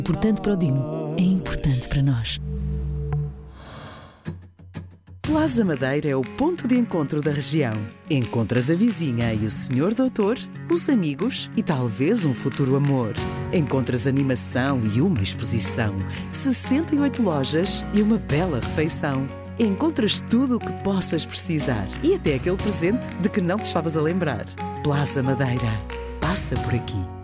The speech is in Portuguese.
Importante para o Dino, é importante para nós. Plaza Madeira é o ponto de encontro da região. Encontras a vizinha e o senhor doutor, os amigos e talvez um futuro amor. Encontras animação e uma exposição, 68 lojas e uma bela refeição. Encontras tudo o que possas precisar e até aquele presente de que não te estavas a lembrar. Plaza Madeira. Passa por aqui.